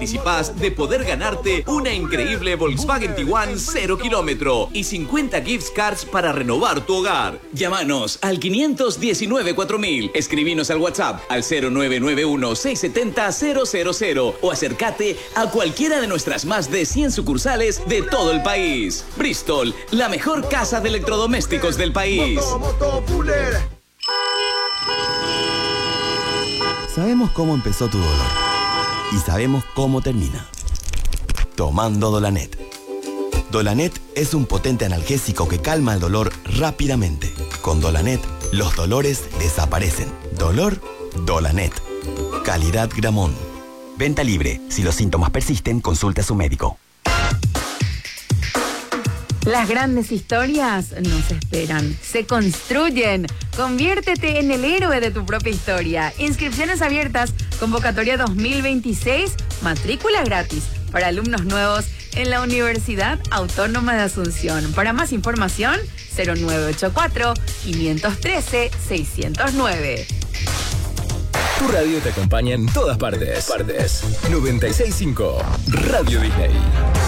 participás de poder ganarte una increíble Volkswagen Tiguan 0 kilómetro y 50 gift cards para renovar tu hogar. Llámanos al 519 4000, escribinos al WhatsApp al 0991 670 000 o acércate a cualquiera de nuestras más de 100 sucursales de todo el país. Bristol, la mejor casa de electrodomésticos del país. Sabemos cómo empezó tu dolor y sabemos cómo termina. Tomando Dolanet. Dolanet es un potente analgésico que calma el dolor rápidamente. Con Dolanet, los dolores desaparecen. Dolor, Dolanet. Calidad Gramón. Venta libre. Si los síntomas persisten, consulte a su médico. Las grandes historias no se esperan, se construyen. Conviértete en el héroe de tu propia historia. Inscripciones abiertas, convocatoria 2026, matrícula gratis para alumnos nuevos en la Universidad Autónoma de Asunción. Para más información, 0984-513-609. Tu radio te acompaña en todas partes. 96.5 Radio Disney.